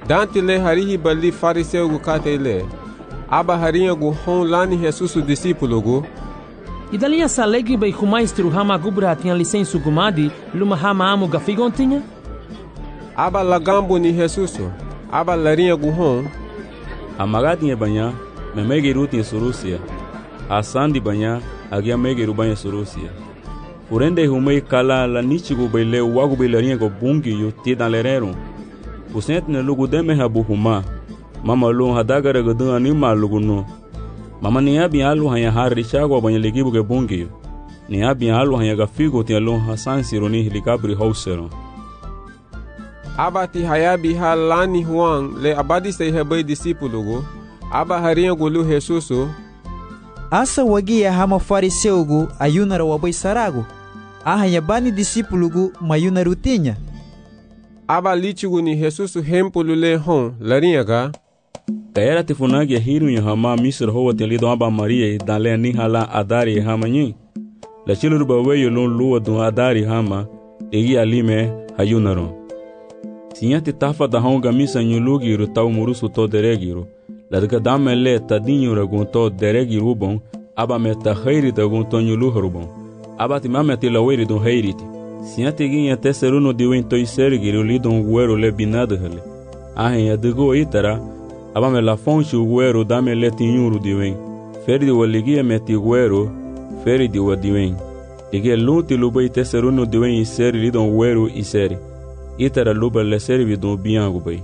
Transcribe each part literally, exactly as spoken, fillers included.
Dante le harihi bali fariseu gu kate le. Aba harinha gu hon lani Jesus o discípulo gu. E dali a salegi bai humaistru hama gubra tinha licença gumadi, luma hama amo gafigontinha? Aba lagambo ni Jesus. Aba larinha gu hon. Amagatinha banha, memegiru tinha surusia. Asandi banha, agia megiru banha surusia. Urende humei kala la nichigu bai le wagu bai larinha go bungi yu tidan lerero. Usent ne lugu deme habu huma. Mama lu hadagara gudu anima lugu no. Mama ni abi alu hanya hari chagwa banha ligibu ge bungi yu. Ni abi alu hanya gafigo tinha lu hasan sironi helikabri hausero. Aba ti hayabi halani huang le abadi sei hebai discípulo gu. Aba harinha gu lu Jesusu. Asa wagia hama fariseu gu ayunara wabai saragu. Ahanya bani discípulo gu mayunaru tinha. Aba lichigu ni Jesusu hempulu le hon larinha ga. Kaera te funagi hiru ya hama misr hoa te lido aba Maria dan le ni hala adari hama nyi. La chilu ba weyo lon lua dun adari hama egi alime hayunaro. Sinya te tafa da honga misa nyulugiru tau murusu to deregiru. La dika dame le tadinho ragun to deregiru bon aba me ta khairi da gun to nyuluhru bon. Aba ti mame te laweri dun hairiti. Sinya te ginha te seruno diwen to isergiru lidon guero le binado hele. Ahen ya digo itara aba me la fonchi guero dame le tinyuru diwen. Ferdi waligia me ti guero ferdi wadiwen. Ige luti lubai te seruno diwen iseri lidon guero iseri. Itara luba le servi don biangu bai.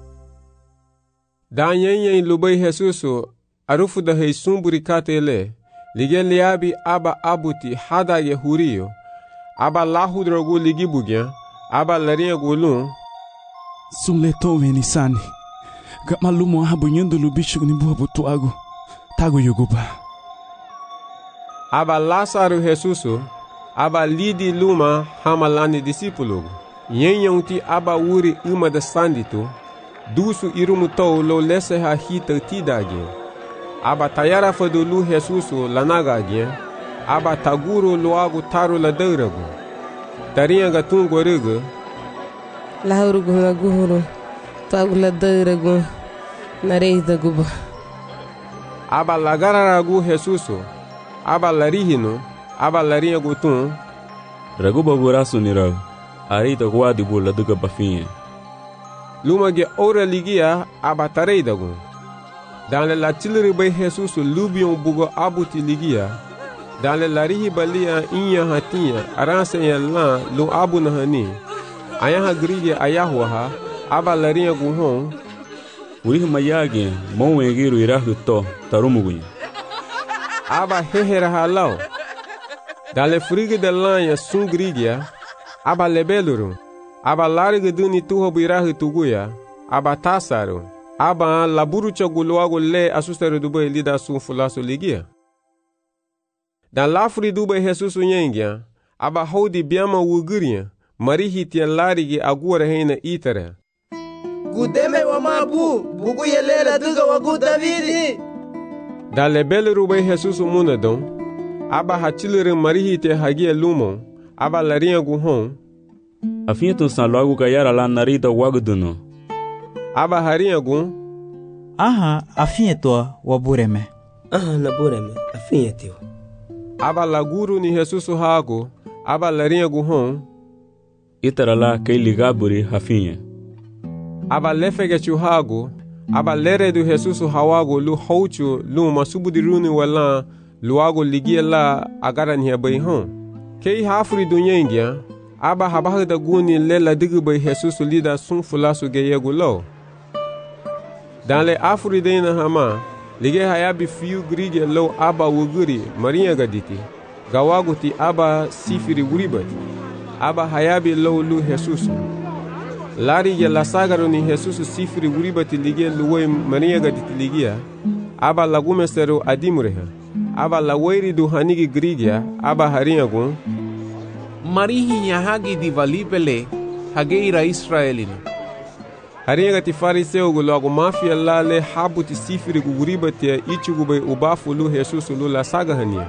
Da nyenyen lubai Jesusu arufu da hei sumburi kate le. Lige liabi aba abuti hada ye huriyo. Aba lahudro gu ligi bugyan. Aba larinha gu lun. Sun le to venisani. Gak malumo abu nyendo lubichu ni buha butuagu. Tago yoguba. Aba Lázaro Jesusu. Aba lidi luma hamalani discípulo. Nyenyen ti aba uri uma da sandito. Dusu irumu tou lo lese ha hita tidagin. Aba tayara fadulu Jesusu lanagagin. Aba taguro lo agu taru la deuragu. Tarinha gatun gorigu. Lahurugu na guhuru. Tagu la deuragu. Nareida guba. Aba lagararagu Jesusu. Aba larihino. Aba larinha gutun. Raguba gurasu nirau. Arita guadi bula duga bafinha. Luma ge ora ligia aba tareidagu. Dans le latilri bay Jesus lubion bugo abuti ligia. Dans le larihi balia inya hatia aranse lan lu abu nahani. Ayaha grige ayahwa aba larinha guhon. Uri mayage mon egiru irahu to tarumugu. Aba hehera halau. Dans le frige de lanha sun grigia. Aba lebeluru. Aba larga duni tuho birahu tuguya. Aba tasaru. Aba laburu chaguluago le asustaru dubai lida sun fulasu ligia. Dan lafri dubai Jesus nyengia. Aba hodi biama wuguria. Marihi tia larigi agura heina itara. Gudeme wa mabu. Bugu yelela duga wagu Davidi. Dan lebeluru bai Jesus munadon. Aba hachilere marihi tia hagia lumon. Aba larinha guhon. Afinha tu san logo gayara lá narida waguduno. Aba harinha gun. Aha, afinha to wabureme. Aha, nabureme, afinha teu. Aba laguru ni Jesusu hago. Aba larinha guhon. Itara lá kei ligaburi afinha. Aba lefege chuhago. Aba lere do Jesusu hawago lu houchu lu masubudiruni wala luago ligia la agara ni abai hon. Kei hafuri dunyengia. Aba habah da guni lela digu bay Jesus lida sun fulasu geyegu lo. Dans le afuri deina hama, lige hayabi fiu grige lo aba wuguri marinha gaditi. Gawaguti aba sifiri wuribati. Aba hayabi lo lu Jesus. Lari ye la sagaru ni Jesus sifiri wuribati lige luwe marinha gaditi ligia. Aba lagumesteru adimureha. Aba laweiri du hanigi grigia. Aba harinha gun. Marihi nyahagi di valipele hageira Israelina. Harinha gati fariseu gu logo mafia la le habuti sifiri gu guribati ya ichigu bay ubafu lu Jesus lu la saga hania.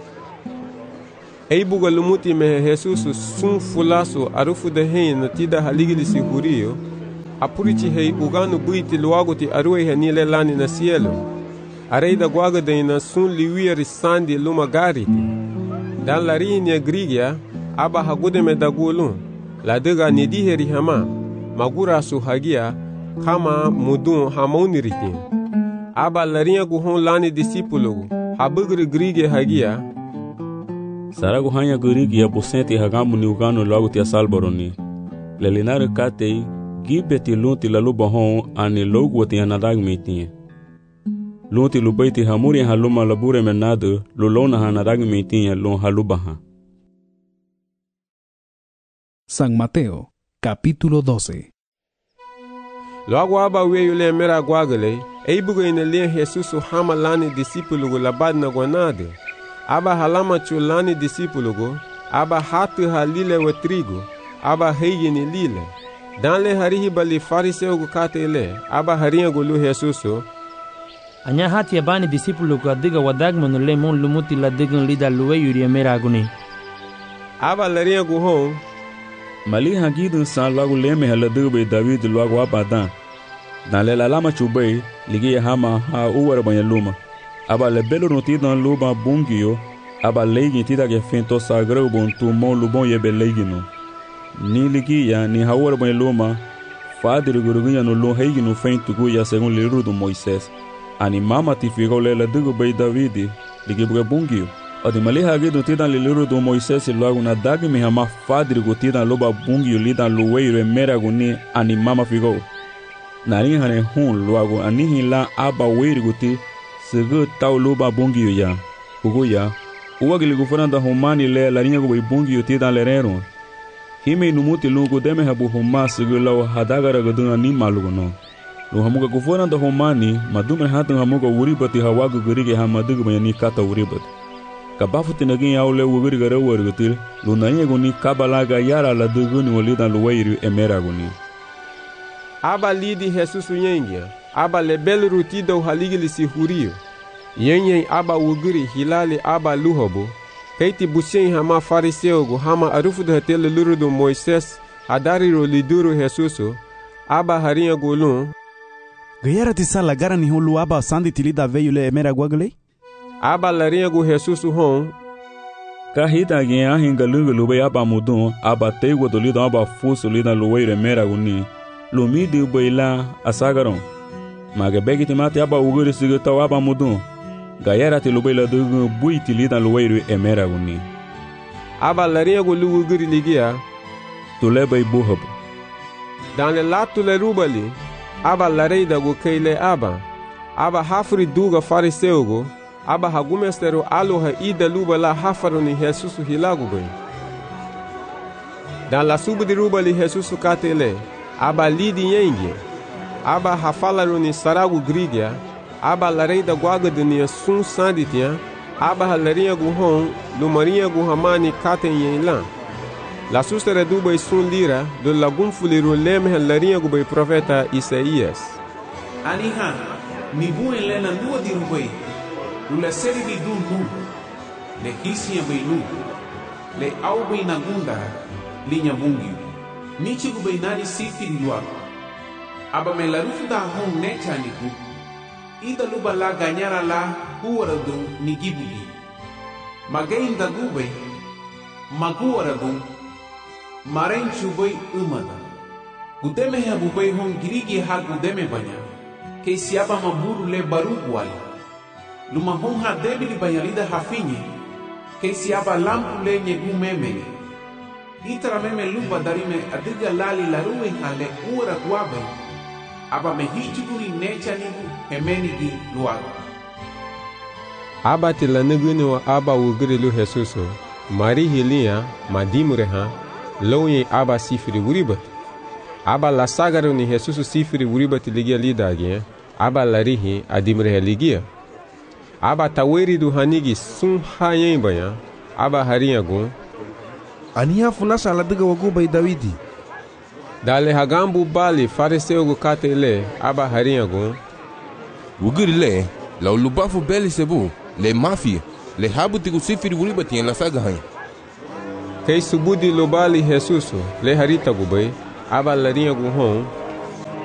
Eibuga lumuti me Jesus sun fulasu arufu de hein tida haligili si huriyo. apurichi hei uganu buiti luago ti arue he nile lani na cielo. Areida guaga de na sun liwiri sandi luma gariti. Dan lari ni grigia aba hagude me dagulun. La dega ni diheri hama magura su hagia kama mudun hamauniritin. Aba larinha guhon lani discípulo habugri grigia hagia. Saragu hanya grigia posenti hagamu ni uganu logo ti asalboroni. Lelinare katei gibeti lunti la luba hon ani logo ti anadag metinha. Lunti lubaiti hamuri haluma labure menado lulona hanadag metinha lon halubaha. San Mateo, capítulo doce. Logo aba weyo le mera guagale, eibugo ina le Jesus hama lani discípulo labad na guanade. Aba halama chulani discípulo, aba hatu halile wa trigo, aba heigi ni lile. Dan le harihi bali fariseu gu katele, aba harinha gulu Jesus. Anya hati ya bani discípulo gu adiga wadagmanu le mon lumuti la digan lida luwe yuri mera aguni. Aba larinha gu hon, Mali hagidun san logo leme haladube David logo abadan. Dan le lalama chubei ligi hama ha uwara banyaluma. Aba le belo notidan luba bungio, aba leigi tida ke fento sagrau bon tu mon lubon yebe leiginu. Ni ligi ya ni ha uwara banyaluma, fadiri gurugunya no lo heiginu fento guya segun liru do Moisés. Ani mama tifigo le ladube David ligi buga bungio. Odi mali hagidun tidan liru do Moisés logo na dagi mi hama fadiri gutidan loba bungio lidan luweiro emera guni ani mama figo. Nari hane hun logo anihi la aba weiri guti segu tau luba bungio ya. Ugo ya, uwa gili gufaranda humani le larinha gubai bungio tidan lerero. Hime inumuti lungu deme habu huma segu lau hadagara gadun ani malugo no. Lu hamuga gufaranda humani madume hatan hamuga uribati hawagu gurige hamadugu mayani kata uribati. Kabafu tinagin yaule wugiri gara wargutil lu nanye guni kabalaga yara la duguni walidan luwairi emera guni. Aba lidi Jesus yengia, aba lebel rutido haligili si hurio. Yenye aba wugiri hilali aba luhobo. Keiti bushen hama fariseo gu hama arufudu hatele lurudu Moises adariro liduru Jesuso. Aba harinha gulun. Gayara tisala gara ni hulu aba sandi tilida veyo le emera guagle? Aba larinha gu Jesus hon. Kahita gen ahin galungu lube aba mudun aba tego dolido aba fuso lida luweire mera guni. Lumidi ubaila asagaron. Magebegi timati aba uguri sigita aba mudun. Gayara ti lubaila dugu buiti lida luweire emera guni. Aba larinha gu lu uguri ligia. Tuleba ibuhabu. Dan le latu le rubali. Aba lareida gu keile aba. Aba hafri duga fariseu gu. Aba hagumestero aloha ida luba la hafaru ni Jesus hilagu bai. Dan la subu di ruba li Jesus katele, aba lidi yengi, aba hafalaru ni saragu grigia, aba lareida guaga de ni sun sanditia, aba halarinha gu hon, lumarinha gu hamani katen yenlan. La sustere duba sun lira, do lagum fuliru leme halarinha gu bai profeta Isaías. Aniha, ni buen lena lua di rubai. Lula seri di dun nu, le hisia bai nu, le au bai nagunda, linha bungi. Nichi gu bai nari sifiri lua. Aba me la rufu da hon necha niku. Ida luba la ganyara la huara dun ni gibugi. Magain da gube, maguara dun, maren chubai umada. Gudeme ha bubai hon girigi ha gudeme banya. Kei siaba maburu le baru wali. Luma honha debili banyalida hafinye, kei siaba lampu le nyegu memene. Itara meme lupa darime adiga lali laruwe hale ura guabe, aba mehijuguri necha nigu hemeni gi luago. Aba tila niguni wa aba ugiri lu Jesuso, mari hilia madimureha, lounye aba sifiri uribat. Aba la sagaru ni Jesuso sifiri uribat ligia lidagye, aba larihi adimureha ligia. Aba taweri du hanigi sun hayen banya, aba harinha gun. Aniha funasa la diga wagu bai Dawidi. Dale hagambu bali fariseu gu katele, aba harinha gun. Wugiri le, la ulubafu beli sebu, le mafia, le habu tigu sifiri uribati en la saga hain. Kei subudi lobali Jesuso, le harita gu bai, aba larinha gu hon.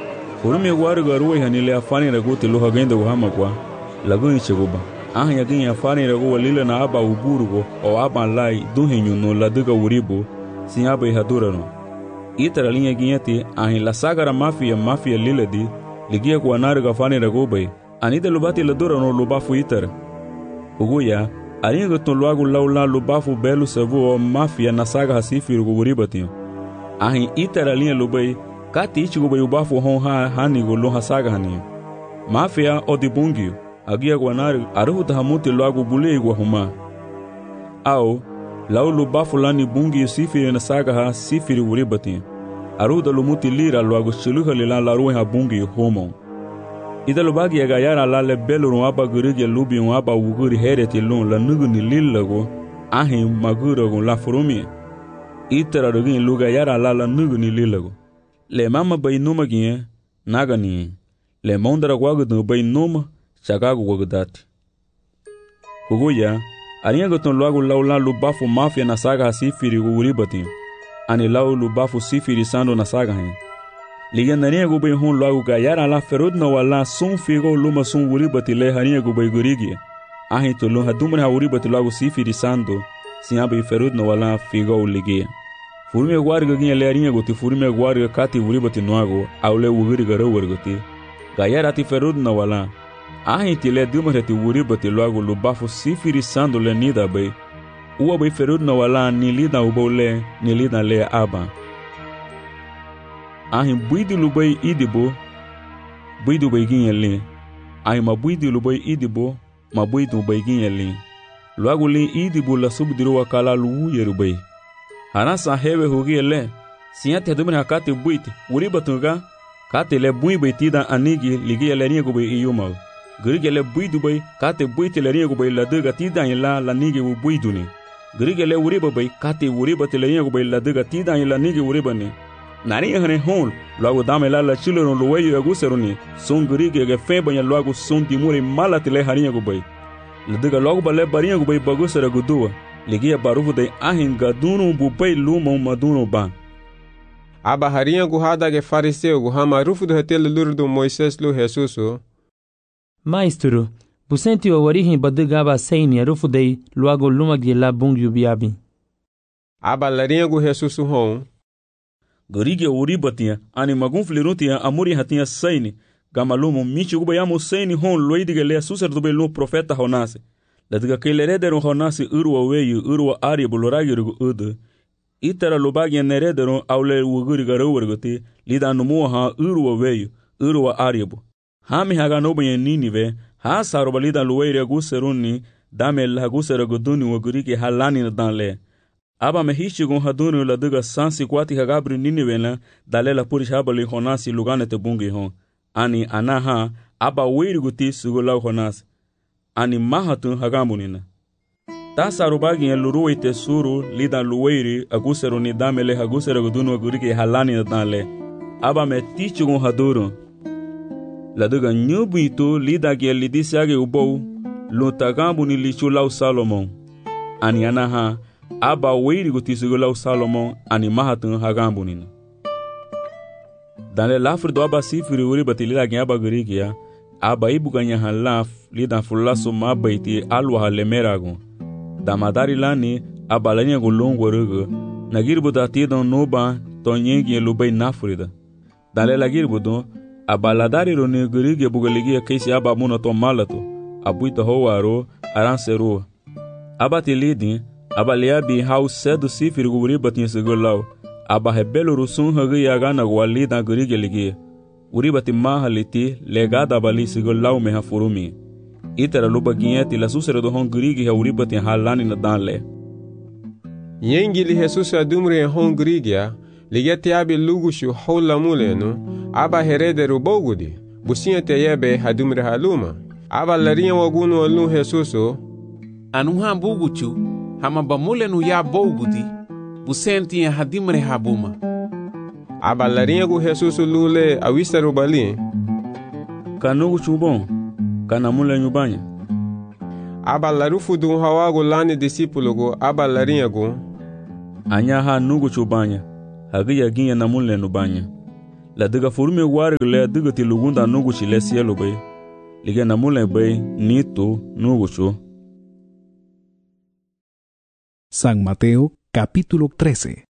Furume warga ruwa hanile afani ragu tilu hagenda guhama kwa lagun icheguba. Aha yagin afani ragu walila na aba uburugo o aba lai duhinyu no laduga uribu sin aba ihadurano. Itara linha guinhati ahi la sagara mafia mafia liladi ligia kwa narga afani ragu bay. Anida lubati ladurano lubafu itara. Uguya aringa ton luagu laula lubafu belu savu o mafia na saga hasifi rugu uribatio. Ahi itara linha lubay kati ichigo bay ubafu hon ha hanigo lo hasaga hani. Mafia o dibungio agia guanari aruhuta hamuti luagu bule igwa huma. Au lau lubafu lani bungi sifiri na saga ha sifiri uribati. Aruhuta lumuti lira luagu shiluha lilan laruwe ha bungi homo. Ida lubagi ya gayara lale belu waba gurigi lubi waba uguri hereti lun la nugu ni lillago ahi magurago la furumi. Itara rugin luga yara lala nugu ni lillago. Le mama bay numa gie naga ni. Le mondara wagudu bay numa chagagu wagudati. Huguya aringa goton luagu laula lubafu mafia na saga hasifiri uribati. Ani lau lubafu sifiri sando na saga hen. Liga nania gubay hon luagu ka yara la ferudna wala sun figo luma sun uribati le hania gubay gurigi. Ahi to lun hadumra uribati luagu sifiri sando sinabay ferudna wala figo ligia. Furume guarga ginha le arinha goti furume guarga kati uribati nuago aule uguri garo wargoti. Gayara ti ferudna wala. Ahi ti le dumra ti uribati luagu lubafu sifiri sando le nida bay. Uwa bay ferudna wala ni lida ubole ni lida le aba. Ahi buidi lubay idibo buidu bay ginha le. Ahi ma buidi lubay idibo ma buidu bay ginha le. Luagu le idibo la subdiru wakala lu yerubay. Hanasa hewe hugi le siate dumre hakate buit uribatunga kate le bui beitida anigi ligi le ringo be iyuma grige le buidu bay kate buit le ringo bay la duga tida ila la nigi u buiduni grige le uriba bay kate uriba le ringo bay la duga tida ila nigi uribani nari hane hon logo dame la la chilo lo weyo aguseruni son grige ge feba ya logo son dimuri malate le haringo bay la duga logo bale baringo bay bagusera gudua ligia barufu de ahin gadunu bupay lumo madunu ba. Aba harinha guhada ge fariseu guhama rufu do hetel lurdo Moises lu Jesuso. Maestro, busenti o orihin badugaba seini rufu de luago luma gila bungi biabi. Aba larinha gu Jesuso hon. Gorige uribatia ani magun flirutia amuri hatia seini gamalumo michi gubayamo seini hon loidige le suser do belu profeta honase. Ladiga kelederon honasi urwa weyu urwa ari buloragirgu udu. Itara lubagi nerederon aule wuguri garowergote lida numuha urwa weyu urwa aribu. Hami haga nobe ninive ha saroba lida luweire guseruni dame la gusera goduni wugurike halani danle. Aba mehishigun haduni ladiga sansi kwati hagabri ninive la dalela purish habali honasi lugane te bungi hon. Ani anaha aba weirguti sugulau honasi. Ani mahatun hagamunina. Tasa rubagi ya luruwe te suru lida luweiri agusero ni damele agusero gudunu agurike halani na danle. Aba me tichugun haduru. Laduga nyubu ito lida kia lidisi age ubou luntagambu ni lichu lau Salomon. Ani anaha aba weiri gutisugu lau Salomon ani mahatun hagamunina. Danle lafrido aba sifiri uri bati lida kia aba gurike ya. Aba ibuganya halaf lidan fulaso mabaiti alwa halemerago. Damadari lani abalanya gulongo rugo. Nagirbuda tidon noba tonyegi lubay nafrida. Dale lagirbudo abaladari roni gurige bugaligi kaisi aba muna to malato. Abuita hoaro aranseru. Abati lidi abaliabi hau sedu sifiri guri batin segulau. Aba hebelo rusun hagi yagana gwalida gurige ligi. Uribati mahaliti legada bali segulau meha furumi. Itara luba gieti la susere do hon grigi ha uribati halani na danle. Yengi li Jesus adumre hon grigia ligeti abi lugushu hola muleno aba herede rubogudi businha te yebe hadumre haluma aba larinha wagunu alu Jesuso anuha buguchu hama bamulenu ya bogudi busenti hadimre habuma aba larinha gu Jesuso lule awisa rubali kanugu chubon kana mule nyubanya. Aba larufu du hawago lani disipulugo aba larinyago. Anya ha nugu chubanya. Hagiya ginya na mule nubanya. la diga forme war le diga ti lugunda nugu chile cielo bay lige namule bay nito nugu cho. San Mateo capítulo trece.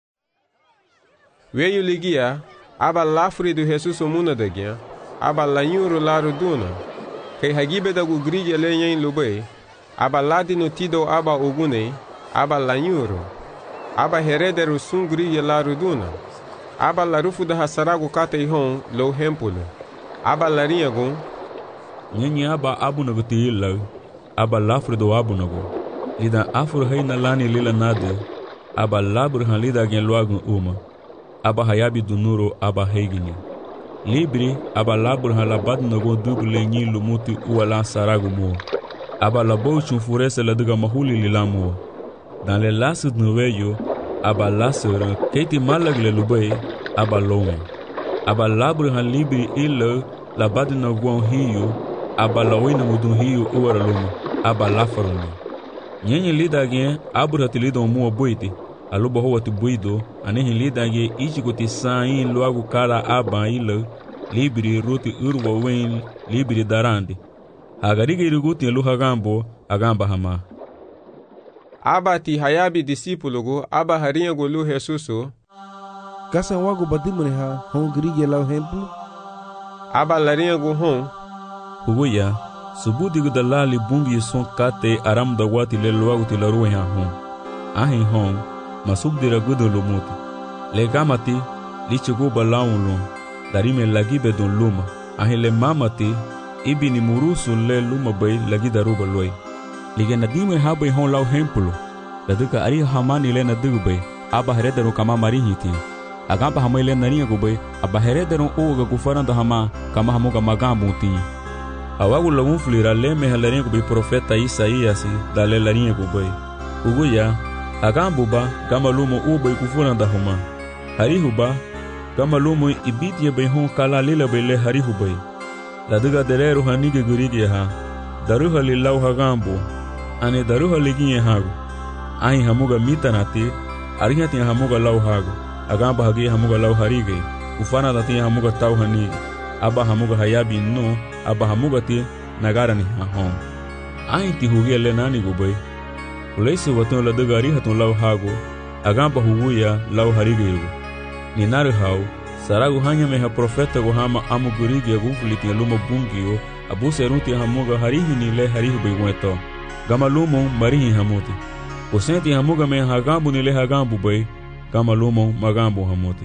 Veio ligia aba lafri do Jesus omuna dagia aba lanyuro laru duna kay hagibe da gugrige lenyen lubay aba ladi no tido aba ogune aba lanyuro aba herederu sungri laru duna aba larufu da hasarago kate hon lo hempulo aba larinyago nyenye aba abu no gutila aba lafri do abu no lida afur hayna lani lila nade aba labur han lida gen loagun uma aba hayabi dunuro aba heiginya libri aba labur han labad no go duble nyi lumuti uala saragu mo aba labo chufurese la diga mahuli lilamo dans les lasses noveyo aba lasera keti malagle lubay aba lome aba labur han libri illa labad no go hiyo aba lawina mudun hiyo uara luma aba lafaruni nyenye lidage abura tilido mo boite alubo ho watu boido anehi lidage ichikuti sain loagu kala aba ila libri ruti urwa wen libri darande agarige iruguti lu hagambo agamba hama aba ti hayabi disipulugo aba harinha golu Jesuso kasa wagu badimune ha hon grige lau hemplo aba larinha go hon hugoya subudi gudalali bungi son kate aram da wati le loagu ti la ruwa hon ahin hon masuk dira gudolo muti le gamati lichigo balawun darime lagi bedon luma ahin le mamati ibini murusu le luma bay lagi daruba loy lige nadime habe hon law hemplo laduka ari hamani le nadu bay aba heredero kama mari hiti agamba hamile naniya go bay aba heredero oga gufaranda hama kama hamuga magambu ti awagu lagun flira le me halarinha go bay profeta Isaías dale larinha go bay uguya agambuba kama lumo ubay kufuranda huma harihuba kama lumo ibidia bay hon kala lila bay le harihubay laduga dereru hanige gurige ha daruha lilau hagambo ane daruha liginye hagu ahi hamuga mitanati arihati hamuga lau hagu agamba hagi hamuga lau harige ufana dati hamuga tau hani aba hamuga hayabi no aba hamuga ti nagara ni hon ahi ti huge le nani gubay ulesi waton laduga arihatun lau hagu agamba huguya lau harige yugu ni naru hau saragu hanya meha profeta go hama amu gurige gufliti luma bungio abu seruti hamuga harihi ni le harihi beweto gama lumo marihi hamuti usenti hamuga me hagambu ni le hagambu bay gama lumo magambu hamuti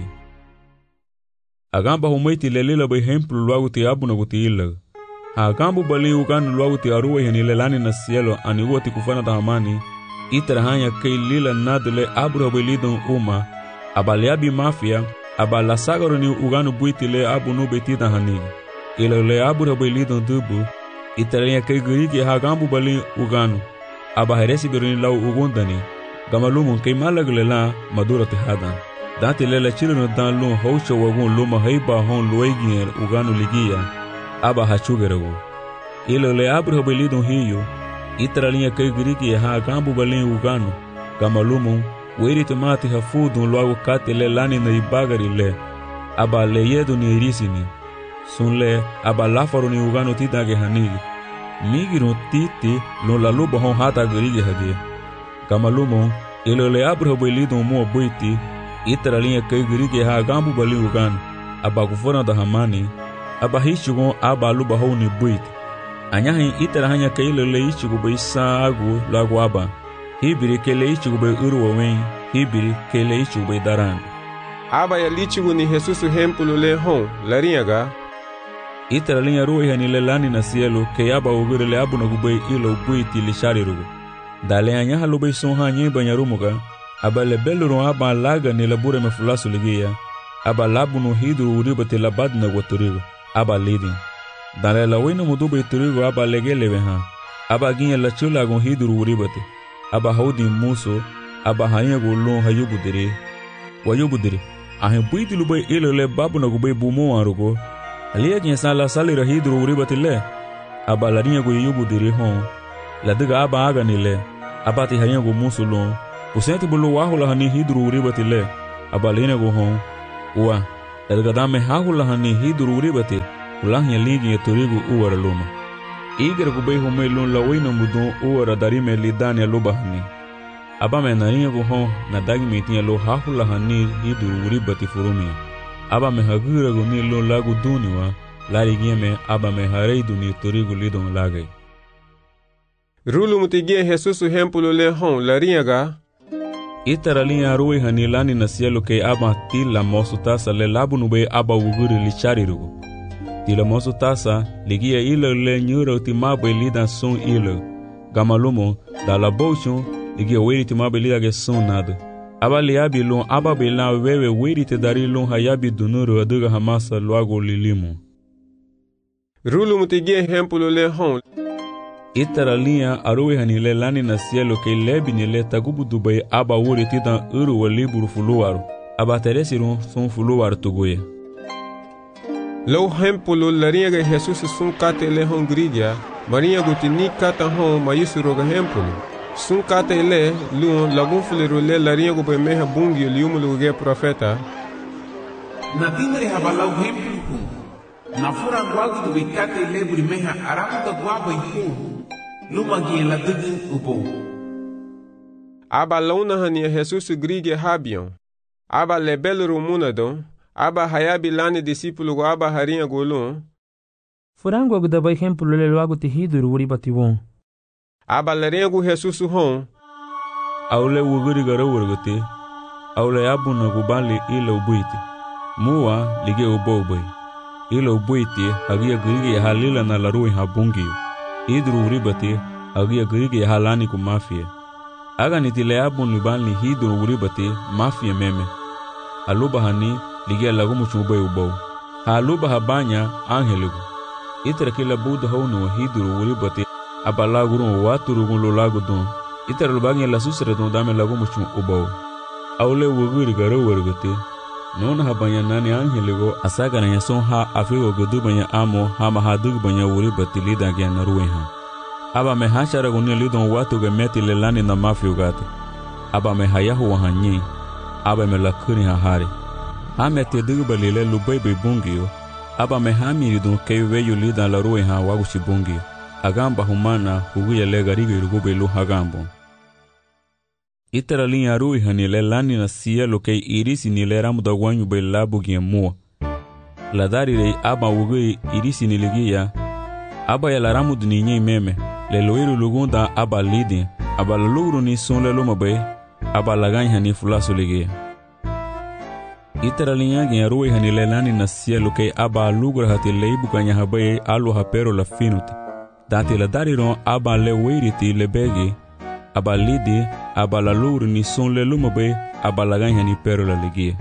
agamba humaiti le lila bay hemplu luagu ti abu naguti illa hagambu bali uganu luagu ti aruwa yani le lani na cielo ani uoti kufana tahamani itara hanya kei lila nadle abu bay lidon uma abaliabi mafia aba la sagaro ni uganu buiti le abu no betita hani ila le abu rabai lidon dubu italenya kai gurigi hagambu bali uganu aba heresi beruni lau ugundani gamalumun kai malagle la madura te hadan dante le la chileno dan lun haucho wagun luma haiba hon luegier uganu ligia aba hachugero ila le abu rabai lidon hiyo italenya kai gurigi hagambu bali uganu gamalumun weri tomati hafudun loago kate le lani na ibagari le aba le yedu ni irisini sun le aba lafaru ni ugano titage hanigi migiro titi lo la luba hon hata garige hage kamalumo ilo le abro boilido mo boiti itara linha kai garige ha gambu bali ugano aba kufona da hamani aba hishugo aba luba hon ni boiti anyahin itara hanya kai le hishugo boisa agu lago aba hibiri kele ichigu be uruwa wen hibiri kele ichigu be daran aba ya lichigu ni Jesusu hempulu le hon larinyaga itara linya ruwa yani le lani na cielo ke aba ugure le abu na gube ilo buiti li shari rugu dale anya halu be son hanye banyarumuga aba le beluru aba laga ni le bure mefulasu ligia aba labu no hidru uribate labad na waturigo aba lidi dale la wina mudube turigo aba legele ha aba ginya la chula gon hidru uribate aba haudi muso aba hanya golon hayubudire wayubudire ahe buiti lubay ilo le babu na gubay bumo arugo aliya kin sala salira hidru uribatile aba larinya go yubudire hon la diga aba aga nile aba ti hanya go muso lon usenti bulu wahu la hani hidru uribatile aba lene go hon wa elgadame hahulahani hiduru uribati ulahnya ligi ya turigu uwara luma igra kubay humay lun lawayna mudun uwara darime lidania lubahani abame nariya guhon na dagmitiya lo hahulahani hiduru uribati furumi abame hagira guni lun lagu duniwa larigiyame abame hareiduni turigu lidon lagay rulu mutigie Jesusu hempulo le hon lariyaga itaralinha arui hani lani na cielo que aba tila mosu tasa le labu nube aba uguri li charirugo. Tila mosu tasa ligia ilo le nyura utimabe lida sun ilo. Gamalumo da la bochon ligia weri timabe lida ge sun nada. Aba liabi lon aba bela wewe weri te dari lon hayabi dunuru aduga hamasa luago lilimu. Rulu mutigie hempulo le hon itaralinha arui hani le lani na cielo que lebi ni le tagubu dubai aba wuri titan uru wa liburu fuluwaru aba teresirun sun fuluwaru tuguye lo hempulo lariyaga Jesus sun kate le hon gridia maria gutini kata hon mayusuro ga hempulo sun kate le lu lagun fuliru le lariyago be meha bungi liumulu ge profeta na timre habalau hempulo na fura gwagu du kate le buri meha aramu da gwabo ihu luma la dugin upo aba launa hania Jesus grige habion aba lebelru munadon aba hayabi lani discípulo go aba harinha golon furango go da exemplo le logo te hiduru uri bativon aba larengo Jesus hon aule wuguri garo wurgote aule abuna go bali ile ubuiti muwa lige ubobai ile ubuiti hagia grige halila na larui habungi hidru uribati agia grige halani ku mafia aga nitile abun libani hidru uribati mafia meme aluba hani ligia lagu muchube ubo haluba habanya angeligu itra kila buda hono hidru uribati abala guru waturu gulo lagu don itra lubanya la susre don dame lagu muchu ubo aule wuguri garo wergote non habanya nani angeligu asaga na yason ha afigo godubanya amo hama hadug banya uribati lida gya narueha aba me hashara guni lidon watu ge meti lelani na mafio gato aba me hayahu wahanyi aba me lakuni hahari hame te dugba lile lubebe bungio aba me hamiri don keiwe yu lida la ruwe ha waguchi bungio agamba humana huguya le garigo irugube lu hagambo itara linha ruwe hani lelani na cielo kei irisi ni le ramu da wanyu be labu gye mua ladari rei aba wugue irisi ni ligia aba ya la ramu duninye meme le loiru lugunda aba lidi aba la lugru ni son le loma bay aba la ganya ni fulaso lege itara linya gya ruwe hani le lani na cielo kei aba lugra hati leibu kanya habay alu hapero la finuti dati la dariron aba le weiriti le begi aba lidi aba la lugru ni son le loma bay aba la ganya ni pero la lege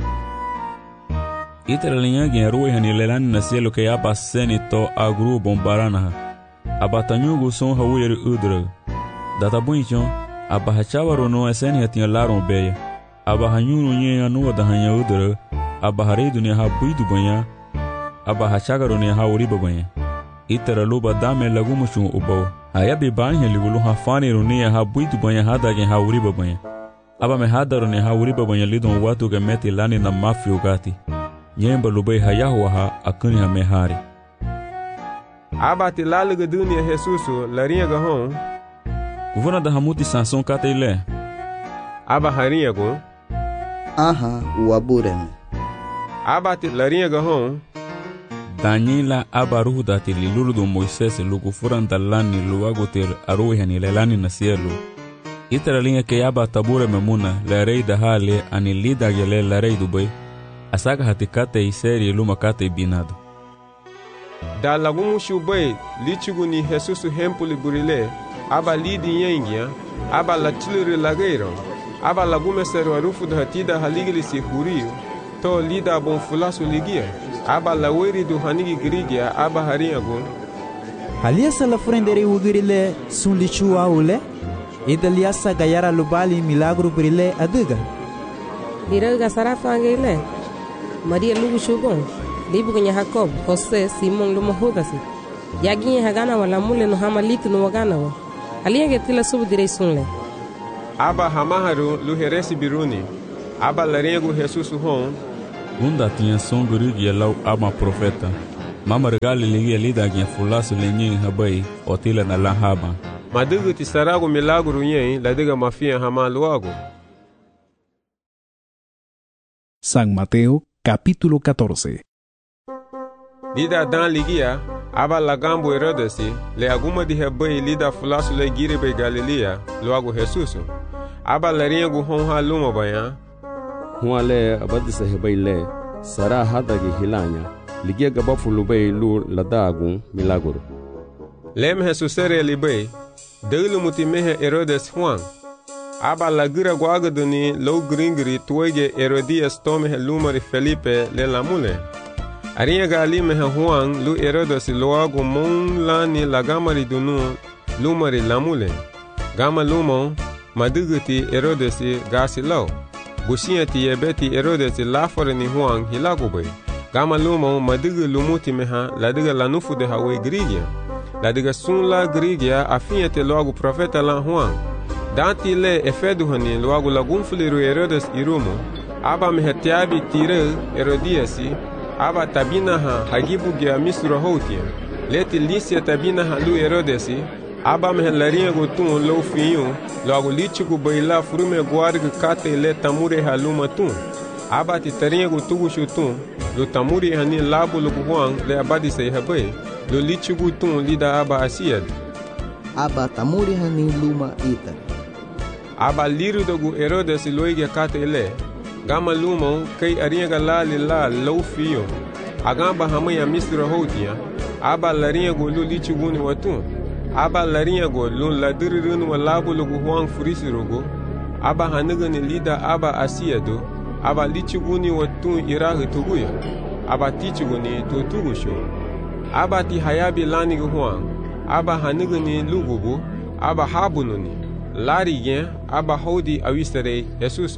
itara linya gya ruwe hani le lani na cielo kei aba seni to agru bombarana aba tanyugo son hawyer udra data bunchon aba hachawaro no esen hatiya laron beya aba hanyuru nye anu da hanya udra aba haredu ne ha buidu banya aba hachagaro ne ha uri babanya itara loba dame lagu mushu ubo haya be banya ligulu ha fani rune ha buidu banya hada ge ha uri babanya aba me hadaro ne ha uri babanya lidon watu ge meti lani na mafio gati nyemba lobe haya ho ha akuni ha mehari aba te laluga dunia Jesusu larinha ga hon kuvona da hamuti sanson kata ile aba harinha go aha uaburem aba te larinha ga hon Daniela aba ruhu da te lilulu do Moisés lugu furanta lani luago te aruhi hani lelani na cielo itara linha ke aba tabure memuna la rei da hale ani lida gele la rei dubai asaka hati kate iseri luma kate binado da lagumu shubay lichugu ni Jesusu hempuli burile aba lidi yengia aba la chiluri lageiro aba lagume seru arufu da hatida haligili si huriyo to lida bon fulasu ligia aba la weri du hanigi grigia aba harinha gun halia sala frendere ugirile sun lichu aule idaliasa gayara lubali milagro burile aduga diraga sarafa ngile maria lugu shubon libu kwenye Jacob, Jose, Simon lumo hudasi. Yaginye hagana wala mule no hama litu no wagana wa. Alienge tila subu direi sunle. Aba hamaharu luheresi biruni. Aba larengo Jesusu hon. Gunda tinha som gurigi lau ama profeta. Mama regali ligi lida gya fulasu lenyin habai otila na la haba. Madugu ti sarago milagro yen la diga mafia hama luago. San Mateo capítulo catorce. Lida dan ligia aba lagambo Herodesi le aguma di habai lida fulasu le giribe Galilea luago Jesusu. Aba laringo honha luma bayan. Huale abadisa habai le sara hadagi hilanya. Ligia gaba fulubei lu ladagun milagro. Lem Jesusere libei delu mutimehe Herodes Juan. Aba lagira guagaduni low gringri tuege Herodias tomehe lumari Felipe le lamule. Arinha gali mehe Juan lu Herodes loago mon lani lagamari dunu lumari lamule. Gama lumon maduguti Herodes gasi lau. Bushiati yebeti Herodes lafore ni Juan hilagubei. Gama lumo madiga lumuti meha ladiga lanufu de hawe grigia. Ladiga sun la grigia afinhete logo profeta la Juan. Danti le efedu hani logo lagunfuliru Herodes irumo. Aba mehetiabi tire Herodiasi. Aba tabina ha hagibu gia misura hotia. Leti lisia tabina ha lu Herodesi. Aba mehelarinha gotun lo fiyo. Logo litigu baila furume guarga kate le tamure haluma tun. Aba titarinha gotugu shutun. Lo tamuri hani labo lo Juan le abadi sei habai. Lo litigu tun lida aba asiad. Aba tamuri hani luma ita. Aba liru dogu Herodes loige kate ele. Gama lumo kay arinha la la lo fio. Agamba hamaya misra hotia. Aba larinha go lo litigu ni watun. Aba larinha go lo ladirun wa labo lo Juan furisirogo. Aba haniga ni lida aba asiado. Aba lichuguni watun irahi tuguya. Aba tichuguni tutugusho. Aba ti hayabi lani Juan. Aba haniguni lugubu. Aba habununi. Lari gen. Aba hodi awistere Jesusu.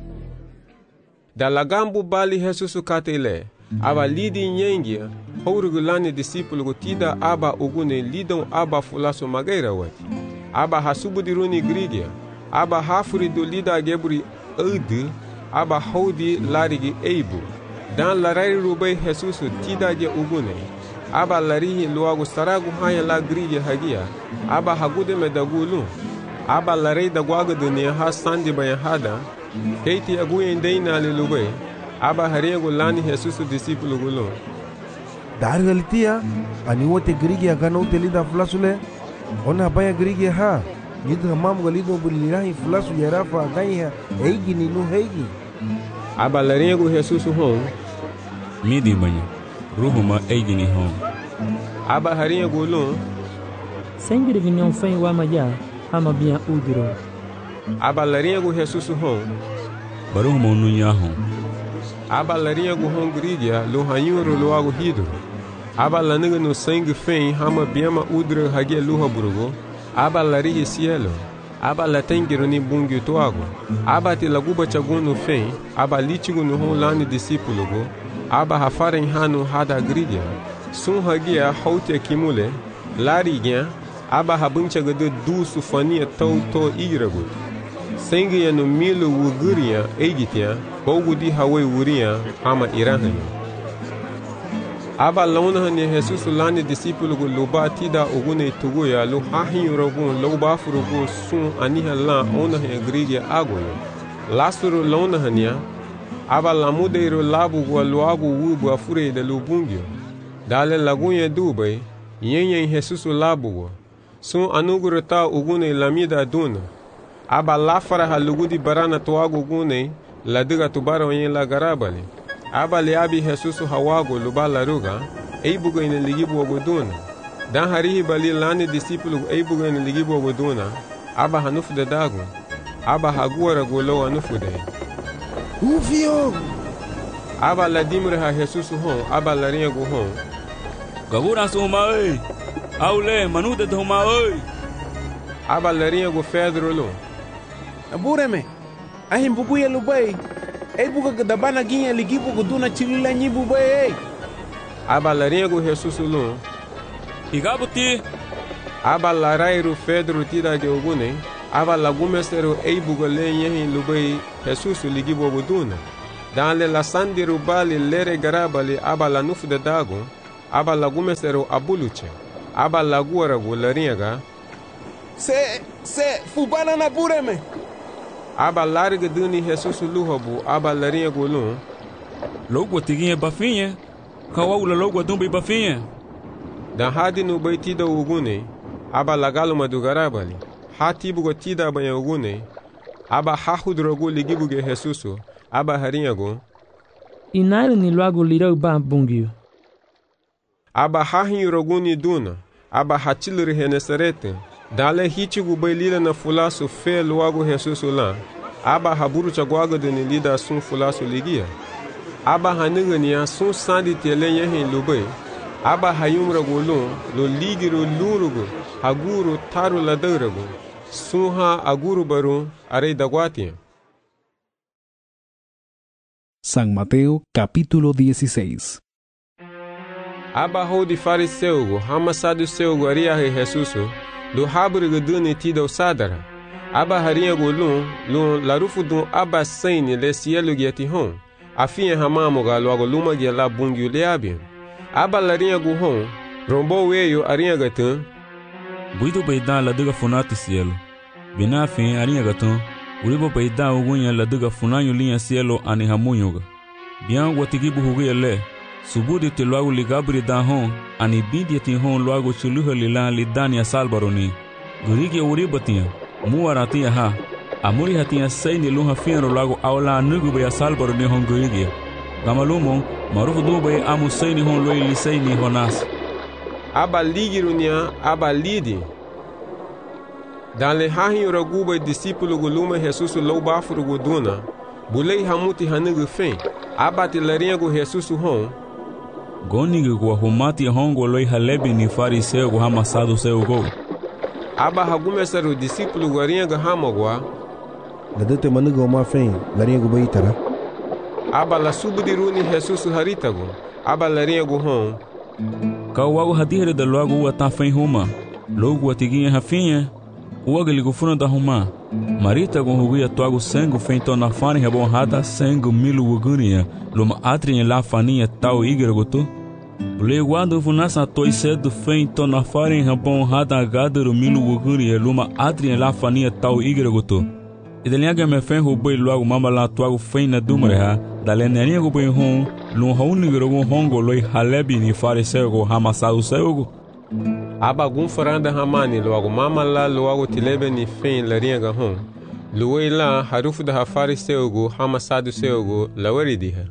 Da lagambu bali Jesusu katele. Aba lidi nyengia. Hourugu lani disipulu tida aba ugune lidon aba fulaso magaira wati. Aba hasubudiruni grigia. Aba hafuri do lida geburi udu. Aba hodi larigi eibu. Dan larari rubai Jesusu tidage ugune. Aba larihi luagu saragu haya la grige hagia. Aba hagude me dagulu. Aba larei dagwaga dunia ha sandi bayan hada. Keiti aguyen deina ali lubai. Aba hariagu lani Jesusu disipulu gulo. Dargalitia aniwote grige agana utelida flasule. Ona baya grige ha. Yidha mamu galido bulirahi flasu yarafa agaiha. Eigi ni nu heigi. Aba laringo Jesusu hon. Midi banha. Ruhuma eigini hon. Aba haringo lon. Sengri vinyon fen wa maya. Hama biya udiro. Aba laringo Jesusu hon. Baruhuma ununya hon. Aba laringo hon grigia lo hanyuro lo ago hido. Aba laniga no sangue fen hama biama udro hagia luha burugo. Aba larihi cielo. Aba la tengiru ni bungi toago. Aba ti laguba chagunu fen. Aba litigu no hon lani disipulugo. Aba hafaren hanu hada grigia. Sun hagia hautia kimule. Larigia. Aba habuncha gade du sufania tau to iragut. Sengia no milo wuguria egitia. Bogudi hawe wuria hama irahani. Aba launa hani Jesusu lani disipulugo loba tida ugune tuguya lo hahin rogun loba furugo sun aniha la ona he grigia agoyo. Lasuru launa hania. Aba lamudeiro labu gwa loagu wubu afure de lubungio. Dale lagunye dubai. Yenye Jesusu labu gwa. Sun anuguro ta ugune lamida duna. Aba lafara halugudi barana toagu gune. Ladiga tubara wenye la garabali. Aba liabi Jesusu hawago luba laruga. Eibuga ina ligibu waguduna. Dan harihi bali lani disipulu eibuga ina ligibu waguduna. Aba hanufu de dagu. Aba haguara golo anufu de. Ufio! Aba la dimre ha Jesusu hon. Aba la ringo hon. Gagura suma oi. Aule manude dhoma oi. Aba la ringo Pedro lo. Abureme. Ahim buguya lubai. Eibuga gadabana ginha ligibu guduna chilila nyibu bay. Aba la ringo Jesusu lo. Igabuti. Aba la rairu Pedro tida ge ogune. Aba la gumesero eibuga le yehin lubai Jesusu ligibu guduna. dans le la sandiru bali lere garabali aba la nufu de dago aba la gumesero abuluche aba la guaragu lariaga se se fubana na bureme aba larga duni Jesus luhobu aba lariagu lun logo tiguinha bafinha kawaula logo dumbe bafinha dan hadi no baitida ugune aba lagalo madugarabali hati bugo tida banya ugune aba hahudrogo ligibuge Jesusu aba harinyago inaire ni logo lirau ba bungio aba hahin roguni duna aba hachilri henesarete dale hichigu bailila na fulasu fe logo Jesusu la aba haburu chagwaga de ni lida sun fulasu ligia aba hanigania sun sandi telenye hin lubai aba hayumra golun lo ligiro lurugo haguru taru ladarago sunha aguru baru arei dagwatia. San Mateo capítulo dieciséis. Aba hodi fariseugo hama saduceugo aria he Jesusu do habrigo duni tido sadara aba haria golun lun larufu dun aba saini le cielo giatihon afia hamamoga logo luma gela bungiu leabian aba larinha guhon rombo weyo arinha gatun buido beidan la duga funati cielo bina fin arinha gatun uribo beidan ugunya la duga funanyo linha cielo ani hamunyoga bian watigibu hugue le subudi te logo ligabri dan hon ani bindi ti hon logo chuluho lilan lidania salbaroni gurigi uribatia muaratia ha amuri hatia saini luha fianro logo awla nugu be salbaroni hon gurigi gamalumo marufu dube amu saini hon loi lisaini honas aba ligirunia aba lidi dans le hahin raguba discípulo guluma Jesus louba furugo duna bulei hamuti hanugu fen aba tilarinha go Jesus hon gonigo go humati hongo loi halebi ni fariseu go hamasado seu go aba hagumesaru discípulo garinha go hamogwa ladete manugo ma fen larinha go baitara aba la subdiruni Jesus haritago aba larinha go hon kawago hadire da logo wa ta fen huma logo atiguinha rafinha o agaligo funa da huma marita go huguia toago sango feito na fane rebonrada sango milu ugunia luma atrinha la faninha tal igragoto leguado funasa toi cedo feito na fane rebonrada gadero milu ugunia luma atrinha la faninha tal igragoto ideliaga me fen roboi logo mama la toago feina dumreha dalenenia go boi hon lum haunigro go hongo loi halebi ni fariseu go hamasau seugo aba gun faranda hamani logo mama la logo tilebe ni fen larinha ga hon luwei la harufu da hafari seugo hamasadu seugo laweridiha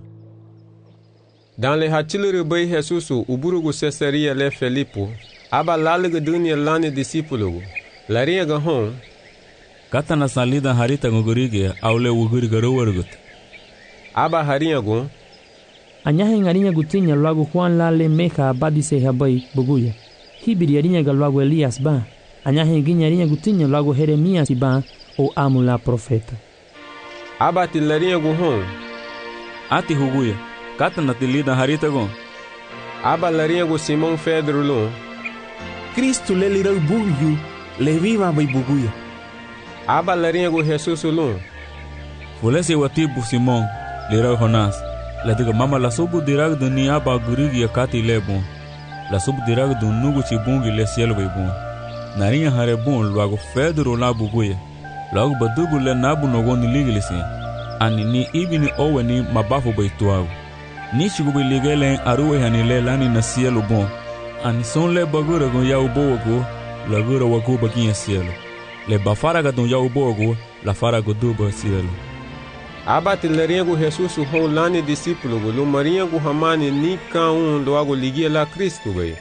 dans le hatilere bei Jesusu uburugo Cesaria le Felipo aba lalega dunia lani discípulo larinha ga hon kata na salida harita ngogorige aule uguri garowargut aba harinha go anyahe ngarinha gutinya logo Juan la le meja abadise habai buguya hibiri arinha ga logo Elias ba anyahe ginya arinha gutinya logo Jeremias ba o amula profeta aba tilarinha go hon ati huguya kata na tilida harita go aba larinha go Simão Pedro lo Cristo le lirau bugyu le viva bai buguya aba larinha go Jesus lo fulese watibu Simão lirau Jonas la diga mama la subu dirag do ni aba gurigi akati lebon la subu dirag do nugu chibungi le cielo bai bon narinha hare bon logo Pedro la buguya logo badugu le nabu nogoni liglisi ani ni ibini oweni mabafu bai tuago ni chigubi ligele aruwe hanile lani na cielo bon ani son le bagura go yau bogo la gura wago baginha cielo le bafara ga don yau bogo la fara go duba cielo aba tilarinha go Jesus hon lani discípulo go lo marinha go hamani ni ka un logo ligia la Cristo bai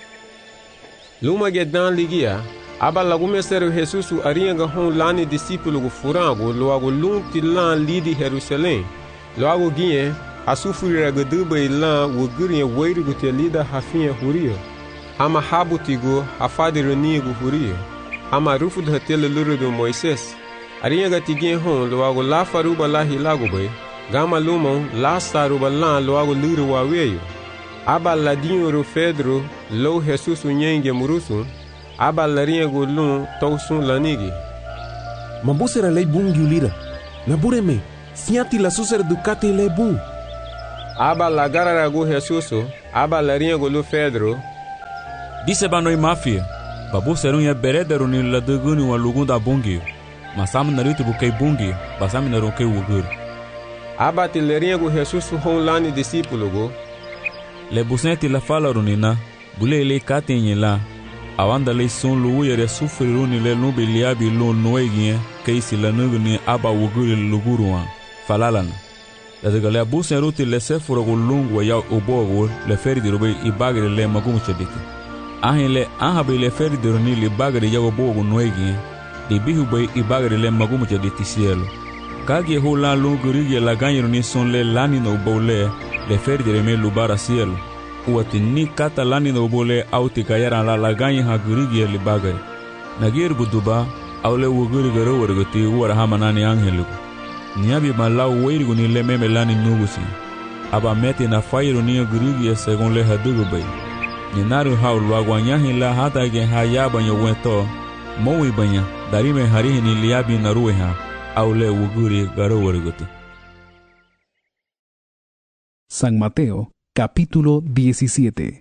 luma gedan ligia aba lagu mesero Jesus arinha ga hon lani discípulo go furango logo lum tilan lidi Jerusalém logo guie a sufrira ga duba ilan wo gurinha weiru go telida hafinha huria ama habutigo afadironigo huria ama rufu da tele luru do Moisés arinha ga tigin hon logo la faruba la hilago bai gama lumon la saruba la logo luru wa weyo aba ladinho ro Pedro lo Jesus nyenge murusu aba larinha go lum tausun lanigi mabusera lei bungiu lira na bureme siati la suser ducati lebu. Aba la gararagu Jesus, aba la riengo lu Pedro. Dise banoi mafia, babu serun ya berederu ni la duguni wa lugunda bungi. Masam naritu bukai bungi, basam naruke wugur. Aba ti le riengo Jesus hon lani discípulo go. Le busenti la fala runina, bule le katenye la. Awanda le son lu yere sufriruni le nubi liabi lu noegien, keisi la nuguni aba wuguri luguruan, falalana. La de galea busen ruti le sefuro go lungu ya obogo le feri di robe i bagri le magumu chediti. Ahin le anhabe le feri di roni li bagri ya obogo noegien, di bihu bay i bagri le magumu chediti cielo. Kagi ho la lungu rigi la ganyo ni son le lani no bole le feri di reme lubara cielo. Uati ni kata lani no bole auti kayaran la la ganyo ha gurigi li bagri. Nagir buduba au le wuguri garo wargoti uwara hamanani angeliku. Niabi malau weirigu ni le meme lani nugusi. Aba meti na fairu ni gurigi segon le hadugu bay. Ni naru hau luaguanyahi la hata gen hayaba nyo wento. Mowi banya darime harihi ni liabi narueha. Au le wuguri garo wargoti. San Mateo, capítulo diecisiete.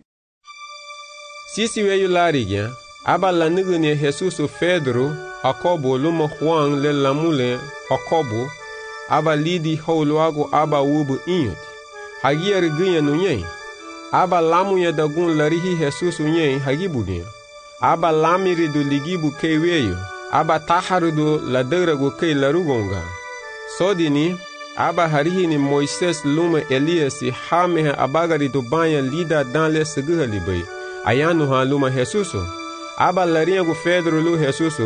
Sisi weyu larigya, aba la nugu ni Jesus Pedro, Jacobo, lumo Juan le lamule Jacobo, aba lidi holuago aba wubu inyot. Hagier gunya nunye. Aba lamu ya dagun larihi Jesus unye hagibugen. Aba lamiri do ligibu keweyo. Aba taharu do laderago ke larugonga. Sodini, aba harihi ni Moises lume Elias hame abagari do banya lida dan le seguhali bay. Ayanu ha luma Jesus. Aba lariengo Pedro lu Jesus.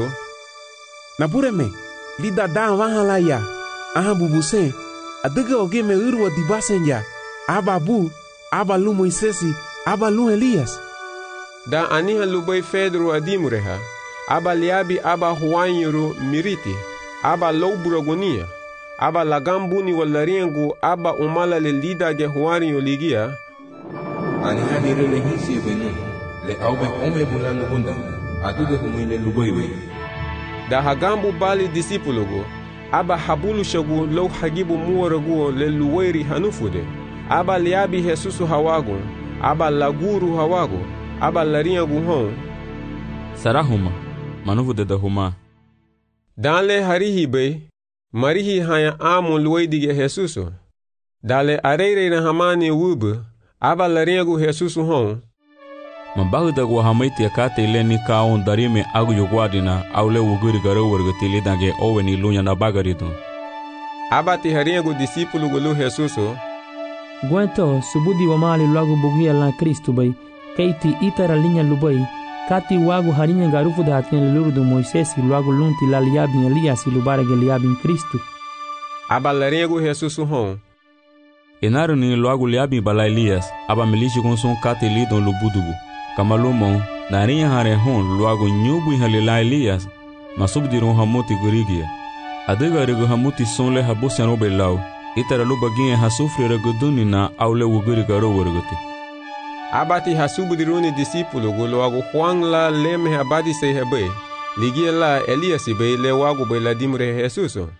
Napureme, lida dan wahala ya. Aha bubuse, adega oge me urwa dibasen ya. Aba bu, aba lu Moisesi, aba lu Elias. Da aniha lubay Pedro adimureha. Aba liabi aba huanyuru miriti. Aba louburagonia. Aba lagambuni walariengu aba umala le lida ge huario ligia. Aniha nire le hisi venu. Le aube ome bulano bunda. Aduge humile lubaywe. Da hagambu bali disipulugo. Aba habulu shagu lo hagibu muwaragu le luweri hanufude. Aba liabi Jesusu hawago. Aba laguru hawago. Aba lariengu hon. Sarahuma, manufude da huma. Danle harihi be. Marihi haya amu luweidige Jesusu. Dale areire na hamani wubu. Aba lariengu Jesusu hon. Mabahu da gwa hamaiti akate ile ni kaon darime agu yogwadina aule wuguri garo wargati lidange owe ni lunya na bagaridu. Aba ti hariengu disipulu gulu Jesusu. Gwento subudi wa mali luagu bugia la Kristu bay. Keiti itara linya lubay. Kati wagu harinya garufu da hatien luludu Moisesi luagu lunti la liabin Elias lubarege liabin Kristu. Aba lariengu Jesusu hon. Enaru ni luagu liabin bala Elias. Aba milishi konson kate lidon lubudugu. Kamalumon, narinya hare hon luago nyubu halila Elias, masubdiron hamuti gurigia. Adega rego hamuti sonle habusiano belau, itara lubaginye hasufri reguduni na aule wuguri garo wargote. Abati hasubdiruni disipulu go luago Juan la leme abadi se hebe, ligia la Elias be le wago be la dimre Jesuso.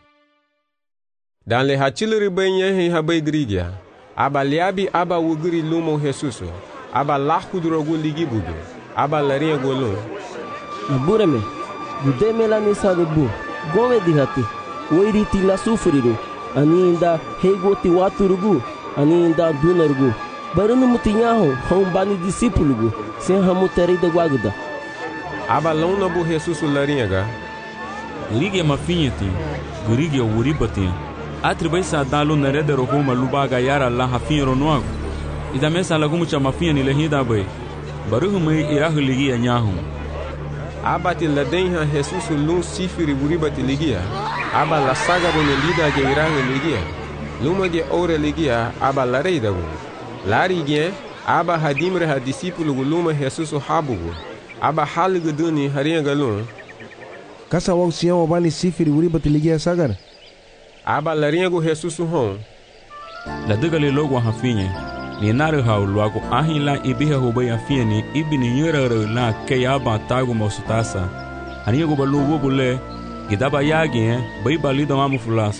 Dan le hachiluri be nyehe habe grigia, aba liabi aba wuguri lumo Jesuso. Aba lahudrogu ligi budu. Aba laria golo. Nabureme. Budeme la nisa de bu. Gome dihati. Wairiti la sufriru. Ani inda hegoti waturugu. Ani inda dunarugu. Barunu mutinyaho. Hombani disipulugu. Sen hamuteri de guaguda. Aba lona bu Jesus laria ga. Gurige mafinheti. Gurige uribati. Atribai sa dalu naredero homa lubaga yara la hafinro noago. Ida mesa lagumu cha mafia ni lehida bay. Baruhu mai irahu ligia nyahu. Abati ladenha Jesus lun sifiri buribati ligia. Aba la saga bone lida ge irahu ligia. Luma ge ore ligia aba la reida gu. Lari ge aba hadimre ha disipulu gu luma Jesus habugu. Aba haligu duni haria galun. Kasa wau siyawa bani sifiri buribati ligia sagar. Aba laria gu Jesus hon. La dugale logo hafinye. Ni naru hau luago ahin la ibiha hubay afieni ibini nyurara la kayaba tagu mosutasa. Haniya go balu wobule gidaba yagi eh bay balido mamu fulasa.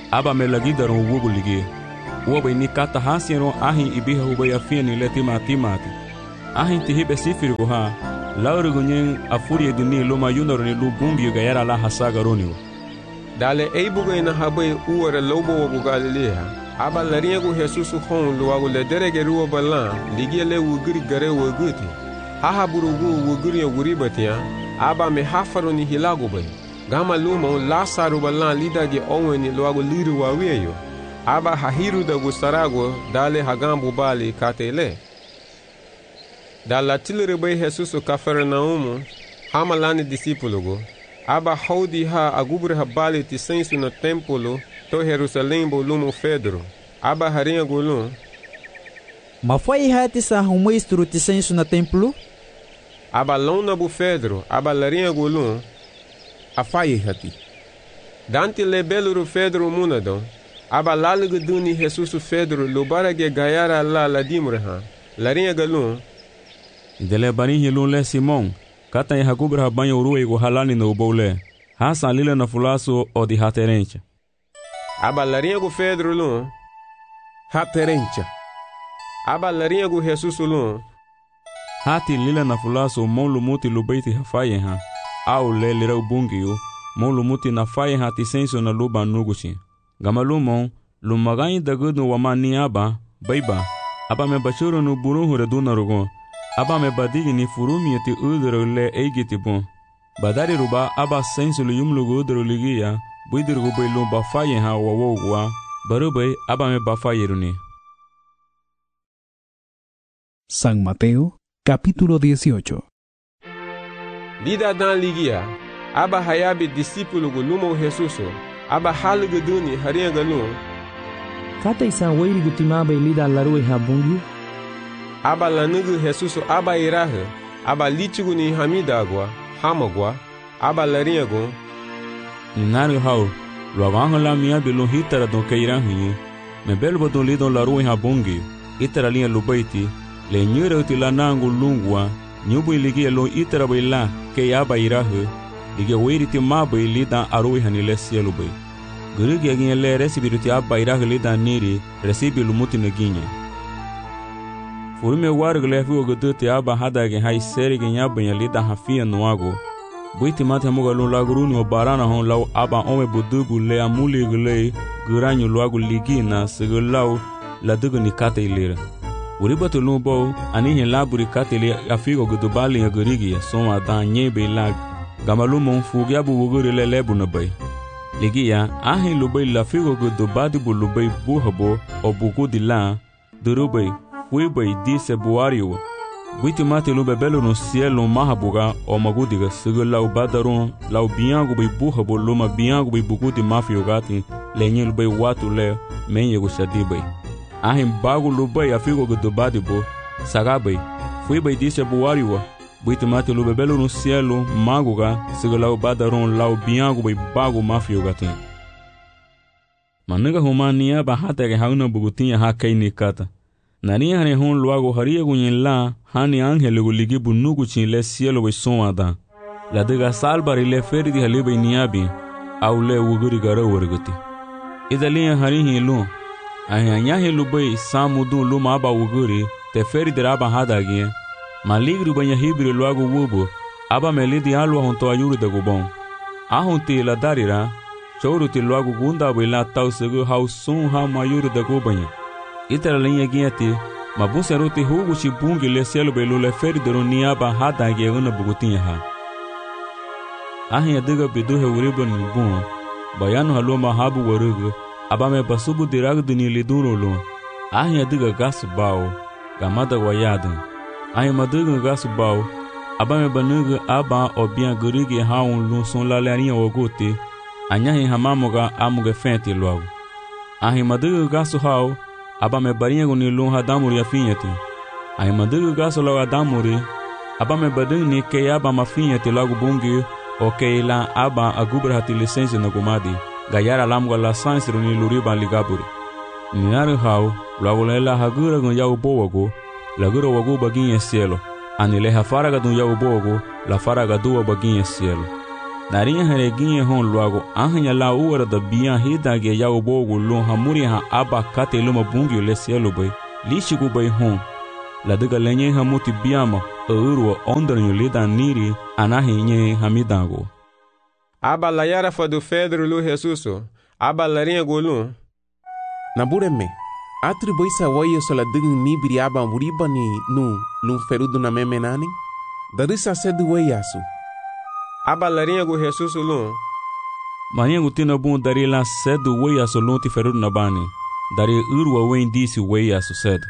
aba me lagi daron wubu ligi uba ni kata hasiero ahin ibiha uba ya fieni leti matimati ahin tihibe sifiri ha lauru gunyen afuri dini luma yunoro ni lu bumbi gayara la hasaga roniwo dale eibugo ina habe uore lobo wogu Galilea aba laringa gu Jesus hon luwago le derege ruwa balan ligi le wugiri gare wuguti haha burugu wugiri wuribatia aba me hafaro ni hilago bay gama lumo Lasaru balan lidage oweni luwago liru waweyo aba hahiru da gustarago dale hagambu bali katele dala tilere bay Jesus Kafarnaumu hamalani disipulugo aba haudi ha agubre ha bali ti sensu na templo to Jerusalém bo lumo Pedro aba harinha golum mafai hati sa humestro ti sensu na templo aba lona bu Pedro aba larinha golum afai hati dante le beluru Pedro munado aba lalugo duni Jesus Pedro lubara ge gayara la la dimreha larinha golum dele bani hilun le Simon kata ya gubra banyo ruwe go halani no bole hasa lile na fulaso odi haterencha aba larinha go Pedro lum haterencha aba larinha go Jesus lum hati lile na fulaso molu muti lubaiti hafaye ha au le lira ubungio molu muti na faye ha ti senso na luba nuguchi gamalumo lumagani dagudu wamani aba baiba aba me bachuro no buruhu reduna rogo aba me badigi ni furumi eti udro le eigiti bon badari ruba aba senso lu yumlugo udro ligia buidirgo bailu ba faye ha wawogwa barube aba me ba faye runi. San Mateo capítulo dieciocho. Lida dan ligia aba hayabi discípulo go lumo Jesuso aba halugo duni harinha galum kata isan weiri gutimaba lida larue habungi aba lanugu Jesuso aba iraha aba litigo ni hamidagwa hamagwa aba larinha go ninaru hau luaganho la mia belo hitara don keirahinho me belbo don lidon larue habungi itara linha lubaiti le nyure utila nangu lungwa nyubu iligi lo itara baila ke aba iraha ige weiriti maba ilida arui hanile sielu bay gurigi agin le resibiruti aba iraha lida niri resibi lumuti naginye furume wargle fu goduti aba hadage hay serige nyaba lida hafia noago buiti mate muga lo laguruni o barana hon law aba ome budubu le amuli gle guranyu loago ligina segulau la dugu ni kata ilira uribato lumbo anihe laburi katele afigo gudubali ya gurigi son ada nyebe lag gamalumo fugia bu wuguri le lebu na bay ligia ahi lubay la figo gudubadi bu lubay buhabo obugu dila durubay fuibay dise buario buiti mate lube belo no cielo mahabuga o magudiga sigula ubadaron la ubiangu bay buhabo luma biangu bay bugudi mafio gati lenye lubay watu le menye gushadibay ahim bagu lubay afigo gudubadi bo sagabay fuibay dise buario buiti mate lube belo no cielo maguga sigula ubadaron la ubiangu bay bagu mafio gati maniga humania ba hata ke hauna bugutinha hakaini kata nani hane hon luago haria gunyen la hani angele guligi bunugu chin le cielo we sonada la dega salbari le ferdi halibe niabi au le wuguri gara warguti idalia hari hilu ahanya hilu bay samudu luma aba wuguri te ferdi raba hadagi maligru banya hibri luago wubo aba melidi alwa honto ayuru de gubon ahunti la darira chouruti luago gunda bela tausegu hausun ha mayuru de gubanya itara linha guiati mabunse ruti hugu chibungi le cielo belu le feri de ronia ba hada geguna bugutinha ha ahi adiga bidu he uribo ni bun bayanu haloma habu warugu abame basubu dirag duni liduro lo ahi adiga gas bao gamada wayada ahi maduga gas bao abame banuga aba obia gurigi haun lu son la larinha ogote anyahi hamamoga amuga fenti logo ahi maduga gas hao aba me barinha guni lun hadamuri afinhati ai maduga gaso logo adamuri aba me baduni ke aba mafinhati logo bungi o ke la aba agubra hati licença na gumadi gayara lamgo la sansru ni luriba ligaburi ninaru hau logo la hagura gun yau bowago la gura wago baginha cielo anile hafaraga dun yau bowago la faraga duwa baginha cielo Narinha hare ginye hon luago ahanya la uara da biya hida ge yago bogo lon hamuri ha aba kate luma bungi le cielo bay lishigu bay hon la diga lenye hamuti biyama urwa ondranyo lida niri anahi nye hamidango aba la yara fadu Pedro lu Jesuso aba la rinha golun nabureme atri boisa wayo sola digin nibiri aba muriba ni nu lu ferudu na memenani darisa sedu wayasu aba la rinha go Jesuso lu mania gutina bun dari la sedu wayasu lu ti ferudu na bani dari urwa wen disi wayasu sedu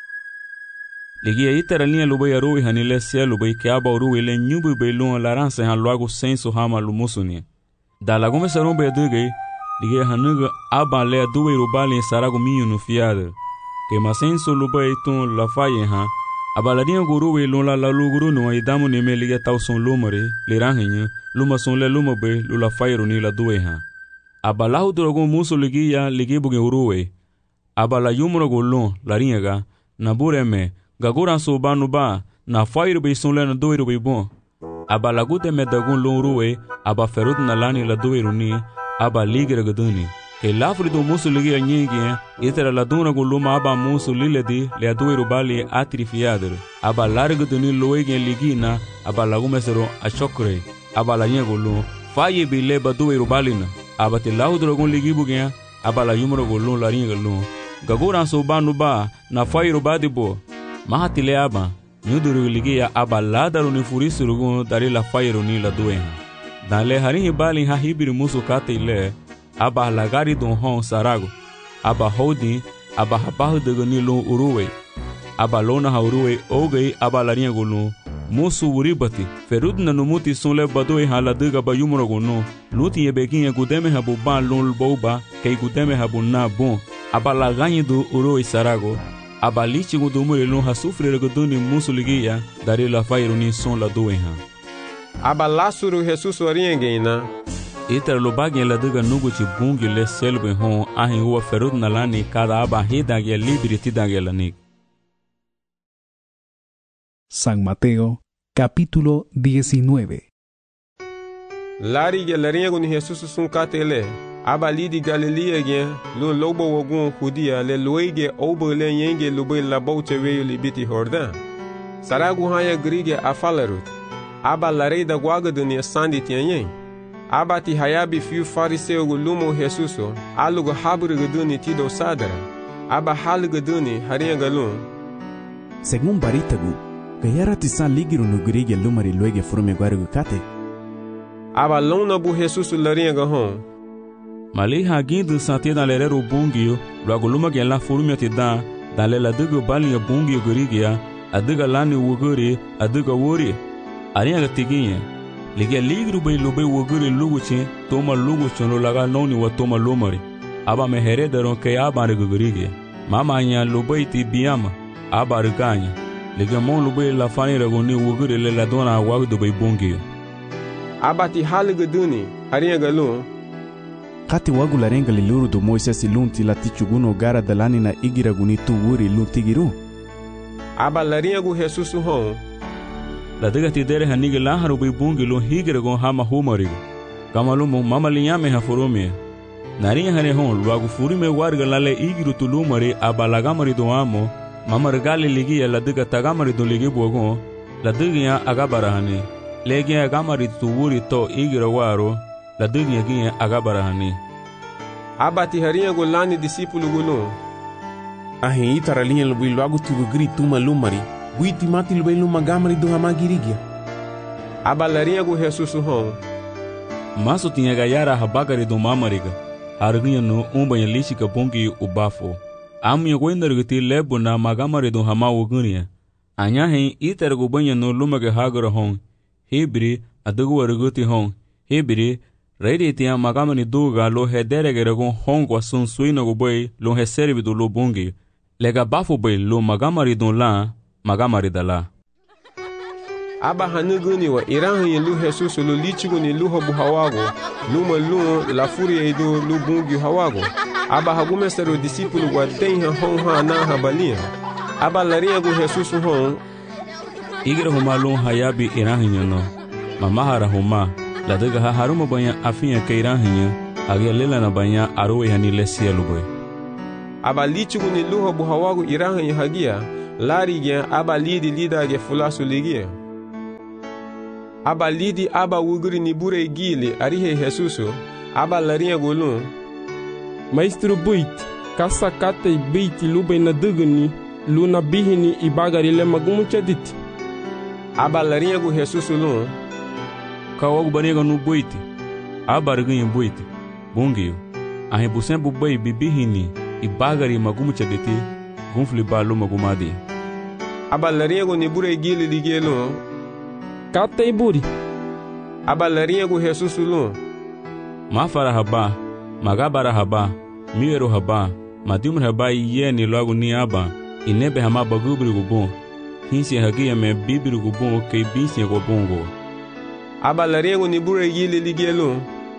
ligia itera linha lubai aroi hanile cielo bai que aba urui le nyubu bai luan larança han logo senso hama lumusuni da lagume sarum bai dugai ligia hanuga aba le dubai rubali sarago minho no fiada que masenso lubai tun la faye ha aba la linha gurui lula la luguru no idamu ne me ligia tau son lumare le ranhenha luma son le luma bai lula faye ni la duai ha aba la hudrogo muso ligia ligia buge urui aba la yumro golon la ringa na bureme gagura so banu ba na fire be son lena doiro be bon aba lagute me dagun lon ruwe aba ferut na lani la doiro ni aba ligre gaduni ke lafri do musu ligi nyingi itera la duna go luma aba musu liledi le doiro bali atrifiader aba largo duni loege ligina aba lagume sero a chokre aba la nyego lo faye be le ba doiro balina aba te laudro gon ligi bugia aba la yumro go lon la ringa lo gagura so banu ba na fire ba dibo mahatile aba nyuduru ligia aba ladaru ni furisurugun dari la fairu ni la duenha dale harin bali ha hibiri musu kate ile aba lagari don hon sarago aba hodi aba habahu de ni lo uruwe aba lona ha uruwe ogei aba larinha golu musu uribati ferudna no muti sonle badoi hala diga ba yumro gono luti ebeginha gudeme habu ban lon boba kei gudeme habu na bon aba laganyi do uruwe sarago aba lichi gudumure lon ha sufre reguduni musu ligia dari la fairu ni son la duenha aba lasuru Jesus oriengena iter lo bagin la diga nuguchi bungi le selbe hon ahin huwa ferud na lani kada aba hidage libri tidage lanik. San Mateo, capítulo diecinueve. Lari ge larinha gun Jesus sun katele aba lidi Galilea ge lo lobo wogun Judia le loige obo le yenge lobe la boche weyo libiti Jordan saragu haya grige afalarut aba larei da guaga dunia sandi tianyen aba ti hayabi fiu fariseu gu lumo Jesuso alugo habru guduni tido sadara aba hal guduni harinha galun según baritagu gayara tisan ligiru no grige lumari loige frume guargu kate aba lona bu Jesuso larinha gahon mali hagindo santé dans l'erreur bungio logo luma que la furumia te da dans la dugo balia bungio gorigia adiga lani wogori adiga wori arinha gatiginha liga ligru bay lobe wogori luguchi toma luguchi no laga noni wa toma lomari aba me heredaron que aba gorigia mama nya lobe ti biama aba rganya liga mon lobe la fani ragoni wogori le la dona wa do bay bungio aba ti halige duni arinha galun kati wagu larenga liluru do Moisés lunti la tichuguno gara dalani na igira gunitu wuri luntigiru aba larinha gu Jesus hon la diga ti dere hanige la haru bi bungi lo higira gon hama humarigo kamalu mo mama linyame ha forome narinha hane hon wagu furime warga lale igiru tulumari aba lagamari do amo mama regale ligi la diga tagamari do ligi bogon la diga agabara hane legi agamari tu wuri to igira waro la dunia ginha agabara hani aba ti harinha go lani discípulo gulu ahin itara linha lo bil logo tu grito uma lumari guiti mati lo bil uma gamari do hamagirigia aba larinha go Jesus hon maso tinha gayara habagari do mamariga harginha no umbanha lishika bongi ubafo amunha goindargiti lebo na magamari do hamawo gunia anya hin itara go banha no lumaga hagara hon hebri adago warguti hon hebri Reide tia magamani duga lo hederegere gon hongo sun suina go boy lo heserbi do lo bongi lega bafo boy lo magamari don la magamari dala aba hanuguni wa iran yin lu Jesus lo lichiguni lu hobu hawago lu malu la furia do lu bongi hawago aba hagume sero disciple wa den hon ha na habalia aba laria go Jesus hon igre huma lo hayabi iran yin no mamahara huma la daga ha haruma banya afinya keirahinya agia lela na banya arowe hani le cielo boy aba lichugu ni luho buhawagu irahinya hagia lari gen aba lidi lida ge fulasu ligia aba lidi aba wuguri ni bure gili arihe Jesuso aba larinha golun Maestro buit kasa kate beiti lubai na dugni luna bihini ibagari le magumu chadit aba larinha go Jesuso lun kawagu banega nu buiti aba rganha buiti bongio ahe busen bubai bibihini ibagari magumu chaditi gunfli balu magumadi aba larinha go ni bure gili ligelo kate iburi aba larinha go Jesuso lun mafara haba magabara haba miero haba madimur haba yeni logo ni aba inebe hama bagubri gubon hinsi hagia me bibri gubon ke binsi gobongo aba larinha ni bure gili ligelo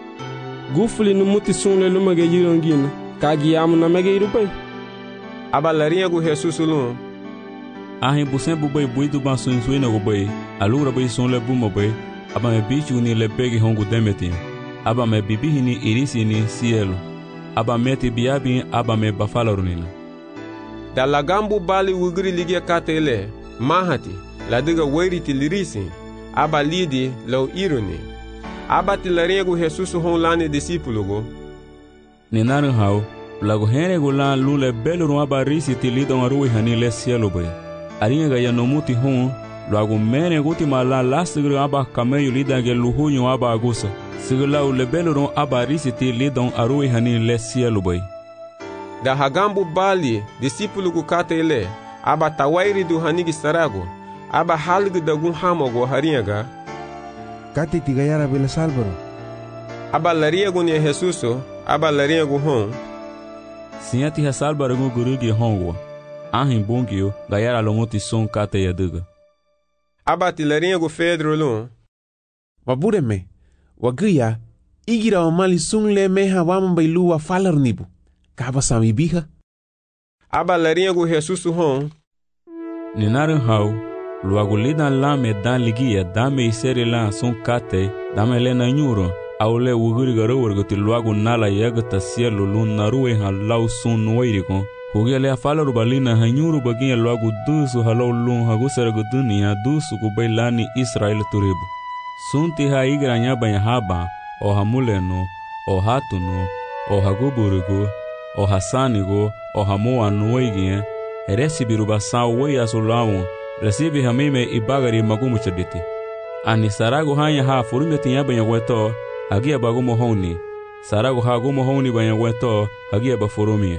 gufuli no muti sunle lumage yirongina kagi amu na mege irupai aba larinha go Jesuso lun ahin busen bubai buidu ban sun suina gobai alura bai sunle buma bai aba me bichu ni le begi hongu demeti aba me bibihini irisi ni cielo aba meti biabi aba me bafalarunina da lagambu bali wugri ligia katele mahati la diga wairiti lirisi aba lidi lau iruni aba tilarego Jesuso honlane disipulugo ninaru hau lago henego la lule beluru aba risi tilidon arui hani le cielo bai aringa ga yanomuti hon lago mene guti mala lasgru aba kameyu lidage luhunyo aba agusa sigla ule beluru aba risi tilidon arui hani le cielo bai da hagambu bali disipulugo katele aba tawairi du hanigi sarago aba halgu dagun hamogo haringa kati tigayara bela salbaro aba lariego ni Jesuso aba lariego hon siati ha salbaro gurugi hongo ahin bongio gayara lomoti son kate yaduga aba tilariego Pedro lon wabureme wagia igira omali sungle meha wamba ilu wa falarnibu kaba sami biha aba lariego Jesuso hon ninaru hau luago lidan lame dan ligia dame isere la son kate dame lena nyuro aule wuguri garo wargoti luago nala yagata cielo lun naruwe halau son noiriko hugele afala rubalina hanyuru bagia luago dusu halau lun hagusara gudunia dusu kubailani Israel turibu sunti ha igranya banya haba o hamuleno o hatuno o haguburugo o hasanigo o hamoa noigie eresi biruba sawe yasulawon recibe hamime ibagari magumu chaditi ani sarago hanya ha furume tinya banya weto hagia bagumo honi sarago ha gumo honi banya weto hagia bafurumie.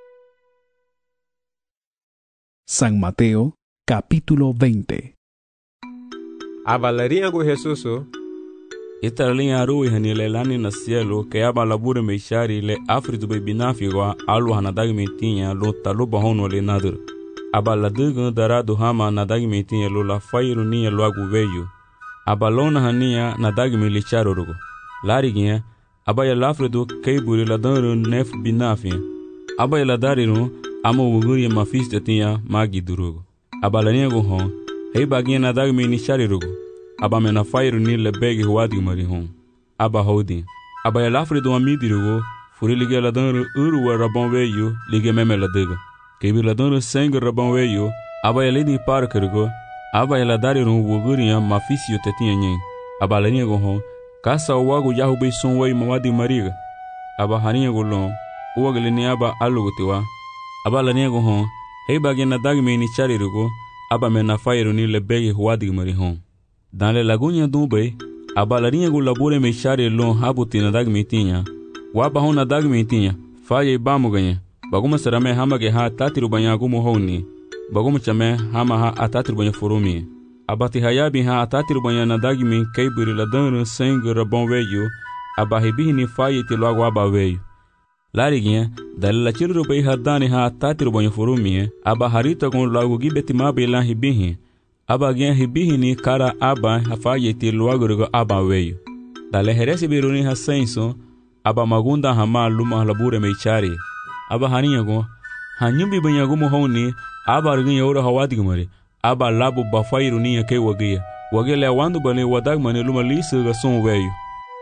San Mateo capítulo veinte. Abalarinha go Jesuso italinha arui hanile lani na cielo que aba labure meishari le afritu be binafigwa alu hanadag metinha lo taluba hono le nadur aba ladugo darado hama nadag metinha lo la fairu niya lo agu veio aba lona hania nadag me licharo rugo lariginha aba ya lafredo keiburi la danro nef binafia aba ya ladariru amo wuguri mafiste tinha magi durugo aba lania go hon hei baginha nadag me nichari rugo aba mena fairu ni le begi huadi mari hon aba hodi aba ya lafre do amidi rugo furi lige la dan uru wa rabon veyo lige meme la dega kebi la dan sangue rabon veyo aba ya ledi par kergo aba ya la dari ru wuguri ya mafisio tetinha nyen aba la niego hon kasa wago yahu be son wai mawadi mariga aba hania go lon uwagle ni aba alugotiwa aba la niego hon hei bagena dagme ni chari rugo aba mena fairu ni le begi huadi mari hon dans les lagunya dubai abalarinha go labore me chare lon habutina dag metinha waba hona dag metinha faye bamu ganha baguma sarame hama ge ha tatiru banya gumo honi baguma chame hama ha atatiru banya forumi abati hayabi ha atatiru banya na dag me kaiburi ladan sangue rabon veio abahibi ni faye te logo abaveio lariginha dalila chiru bai hadani ha atatiru banya forumi abaharita con logo gibetima bela hibihi aba gen hibihini kara aba hafaye te luagurgo aba veio dale heresi biruni hasenso aba magunda hama luma labure meichari aba haningo hanyumbi banyago mohoni aba rgin yoro hawadigmari aba labu bafairu ni ke wagia wagele wandu bane wadag mane luma lisu ga son veio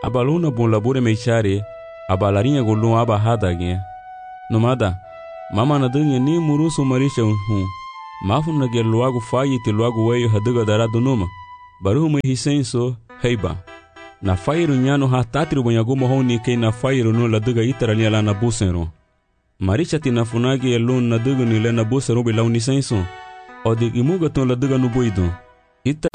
abaluna bon labure meichare abalarinha golun aba hadagnya nomada mama na danya ni murusu marisha hu mafu na gel luago fayi te luago weyo hadaga darado numa baru me hisenso heiba na fairu nyano hatatri bonyago mohoni ke na fairu no la daga itarali ala na busero marisha tina funagi elun na daga ni le na busero be launi senso o de imuga ton la daga no boido. Ita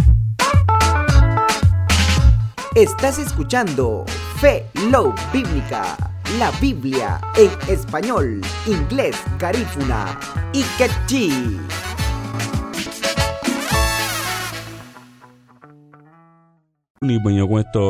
Estás escuchando Fe Love Bíblica, la Biblia en español, inglés, garífuna y quechí. Ni banyago esto